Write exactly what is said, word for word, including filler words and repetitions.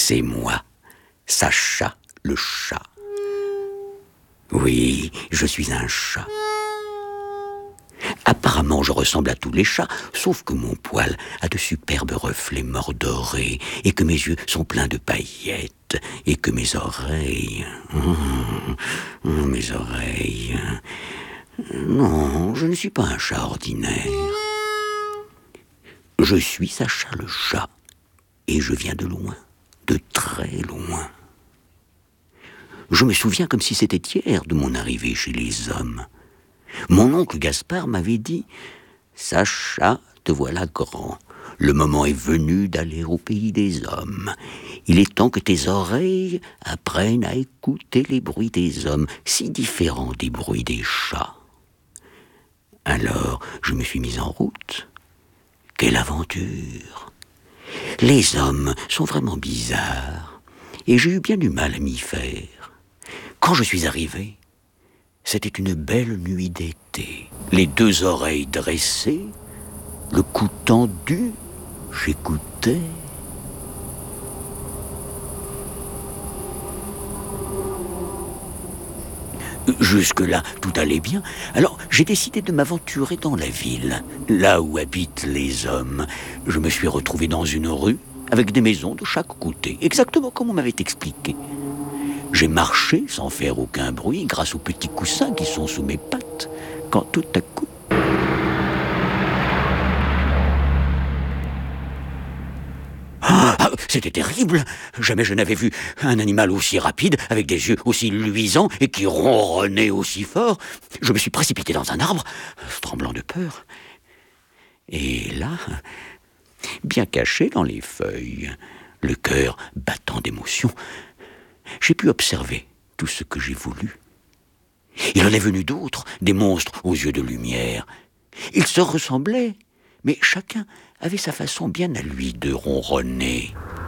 C'est moi, Sacha le chat. Oui, je suis un chat. Apparemment, je ressemble à tous les chats, sauf que mon poil a de superbes reflets mordorés, et que mes yeux sont pleins de paillettes, et que mes oreilles... Mmh, mmh, mes oreilles... Non, je ne suis pas un chat ordinaire. Je suis Sacha le chat, et je viens de loin, de très loin. Je me souviens comme si c'était hier de mon arrivée chez les hommes. Mon oncle Gaspard m'avait dit « Sacha, te voilà grand. Le moment est venu d'aller au pays des hommes. Il est temps que tes oreilles apprennent à écouter les bruits des hommes, si différents des bruits des chats. » Alors, je me suis mis en route. Quelle aventure! Les hommes sont vraiment bizarres, et j'ai eu bien du mal à m'y faire. Quand je suis arrivé, c'était une belle nuit d'été. Les deux oreilles dressées, le cou tendu, j'écoutais. Jusque-là, tout allait bien. Alors, j'ai décidé de m'aventurer dans la ville, là où habitent les hommes. Je me suis retrouvé dans une rue, avec des maisons de chaque côté, exactement comme on m'avait expliqué. J'ai marché sans faire aucun bruit, grâce aux petits coussins qui sont sous mes pattes, quand tout à coup... Ah, c'était terrible! Jamais je n'avais vu un animal aussi rapide, avec des yeux aussi luisants et qui ronronnait aussi fort. Je me suis précipité dans un arbre, tremblant de peur. Et là, bien caché dans les feuilles, le cœur battant d'émotion, j'ai pu observer tout ce que j'ai voulu. Il en est venu d'autres, des monstres aux yeux de lumière. Ils se ressemblaient, mais chacun avait sa façon bien à lui de ronronner.